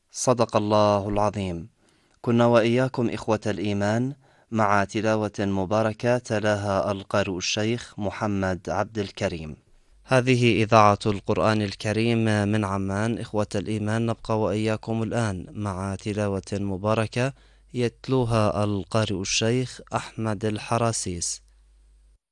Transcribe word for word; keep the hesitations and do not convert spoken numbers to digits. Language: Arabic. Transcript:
صدق الله العظيم. كنا وإياكم إخوة الإيمان مع تلاوة مباركة تلاها القارئ الشيخ محمد عبد الكريم. هذه إذاعة القرآن الكريم من عمان. إخوة الإيمان، نبقى وإياكم الآن مع تلاوة مباركة يتلوها القارئ الشيخ أحمد الحراسيس.